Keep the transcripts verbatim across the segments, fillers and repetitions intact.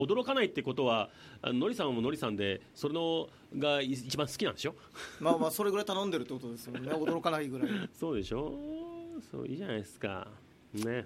驚かないってことはのりさんものりさんでそれのが一番好きなんでしょ。 まあまあそれぐらい頼んでるってことですよね。驚かないぐらい。 そうでしょ。そういいじゃないですかね。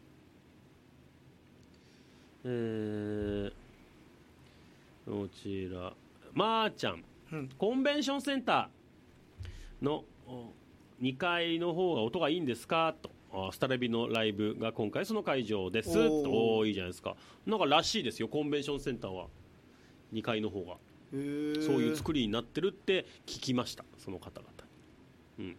えー、こちらまー、ちゃん、うん、コンベンションセンターのにかいの方が音がいいんですかと。スタレビのライブが今回その会場ですと。おー、いいじゃないですか。なんからしいですよ、コンベンションセンターはにかいの方がそういう作りになってるって聞きました、その方々に。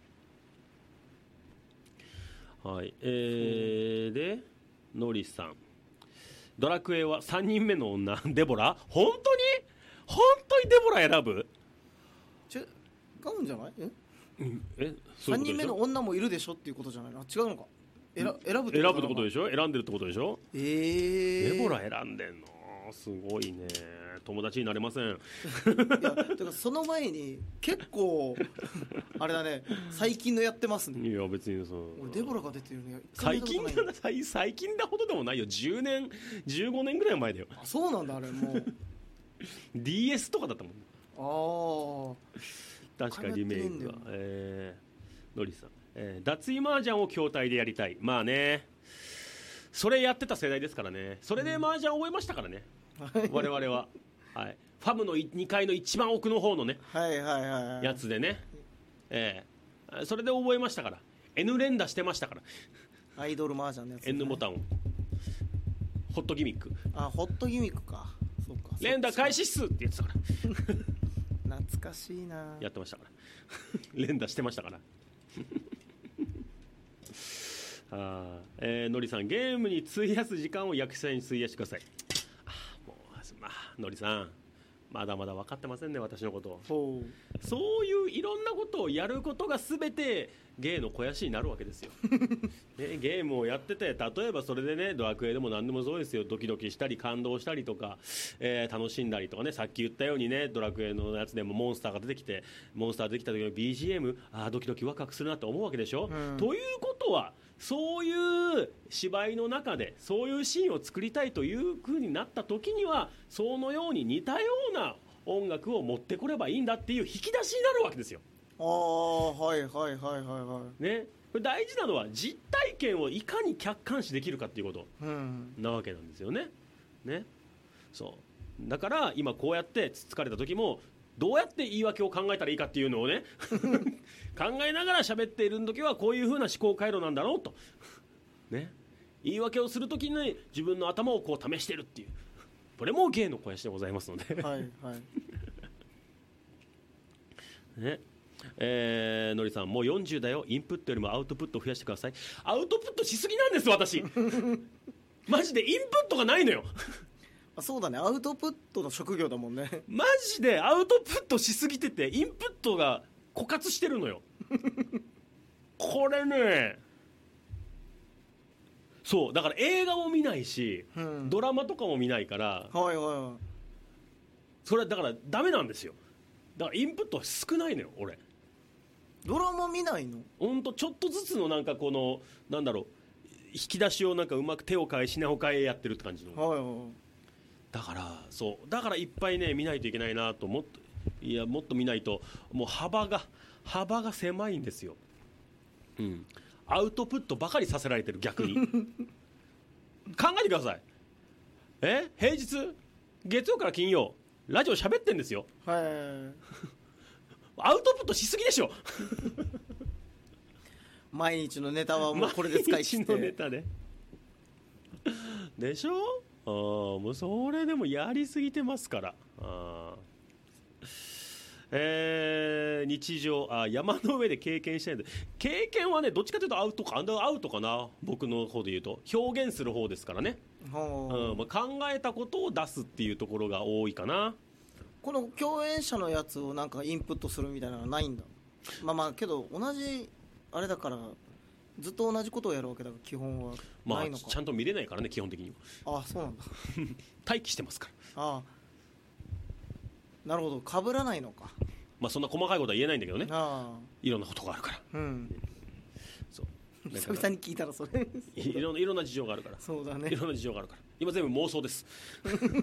うん、はい、えー、でのりさん、ドラクエはさんにんめの女デボラ、本当に本当にデボラ選ぶ？ 違うんじゃない？えうん、えさんにんめの女もいるでしょっていうことじゃないの？違うのか。選ぶってこと選ぶってことでしょ。選んでるってことでしょ。 えー、 デボラ選んでんのすごいね。友達になれません。いやだからその前に結構あれだね、最近のやってますね。 いや別にそう、 俺デボラが出てるね。 最近だ最最近だほどでもないよ。じゅうねんじゅうごねんぐらい前だよ。 あ、そうなんだ。あれもうディーエス とかだったもん。 ああ、確かリメイクが。えー、のりさん、えー、脱衣麻雀を筐体でやりたい。まあね、それやってた世代ですからね。それで麻雀覚えましたからね、うん、我々は、はい、ファムのにかいの一番奥の方のね、 はいはいはいはい、 やつでね、えー、それで覚えましたから。 N 連打してましたから、 アイドル麻雀のやつ、ね、 N ボタンをホットギミック。 あ、ホットギミックか。そうか、 連打開始っすって言ってたから懐かしいな。 やってましたから連打してましたからあ、えー、のりさん、ゲームに費やす時間を役者に費やしてください。あ、もう、まあ、のりさんまだまだ分かってませんね、私のことを。そういういろんなことをやることが全て芸の肥やしになるわけですよ、ね、ゲームをやってて、例えばそれでね、ドラクエでも何でもそうですよ、ドキドキしたり感動したりとか、えー、楽しんだりとかね、さっき言ったようにね、ドラクエのやつでもモンスターが出てきて、モンスター出てきた時の ビージーエム、 あードキドキワクワクするなと思うわけでしょ、うん、ということはそういう芝居の中でそういうシーンを作りたいという風になった時には、そのように似たような音楽を持ってこればいいんだっていう引き出しになるわけですよ。 ああ、はいはいはいはいはいね、これ大事なのは実体験をいかに客観視できるかっていうことなわけなんですよね。ね、そうだから今こうやってつつかれた時もどうやって言い訳を考えたらいいかっていうのをね考えながら喋っている時はこういう風な思考回路なんだろうとね、言い訳をする時に自分の頭をこう試してるっていう、これも芸の肥やしでございますのではいはいね、えー、のりさん、もうよんじゅうだよ、インプットよりもアウトプットを増やしてください。アウトプットしすぎなんです私マジでインプットがないのよあ、そうだね、アウトプットの職業だもんね。 マジでアウトプットしすぎててインプットが枯渇してるのよこれね、そうだから映画も見ないし、うん、ドラマとかも見ないから、 はいはいはい、 それだからダメなんですよ。だからインプット少ないのよ俺。 ドラマ見ないの？ ほんとちょっとずつのなんかこのなんだろう、引き出しをなんかうまく手を変え品を変えやってるって感じの、 はいはい、 だからそうだからいっぱいね見ないといけないなと思って、いやもっと見ないともう幅が幅が狭いんですよ。うん、アウトプットばかりさせられてる逆に考えてください。え平日月曜から金曜ラジオ喋ってんですよ。 はいアウトプットしすぎでしょ毎日のネタはもうこれで使い切って毎日のネタででしょ。あもうそれでもやりすぎてますから。あえー、日常あ山の上で経験したいんで、経験はねどっちかというとアウトかアウトかな、僕の方で言うと表現する方ですからね、うんまあ、考えたことを出すっていうところが多いかな。 この共演者のやつをなんかインプットするみたいなのはないんだ。まあまあけど同じあれだからずっと同じことをやるわけだから基本はないのか、 まあ、ちゃんと見れないからね基本的には。 ああそうなんだ待機してますから。 ああなるほど、被らないのか。 まあそんな細かいことは言えないんだけどね、 あいろんなことがあるから、うん、 そう久々に聞いたらそれいろんな、いろんな事情があるから。 そうだね、 いろんな事情があるから今全部妄想です